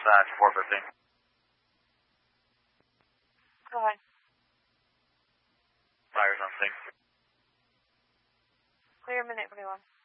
dispatch, 415. Go ahead. Fires on scene. Clear minute 41.